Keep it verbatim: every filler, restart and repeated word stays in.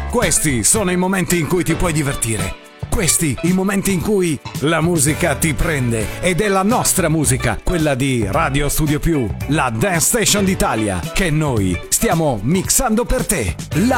Questi sono i momenti in cui ti puoi divertire. Questi i momenti in cui la musica ti prende, ed è la nostra musica, quella di Radio Studio Più, la Dance Station d'Italia, che noi stiamo mixando per te.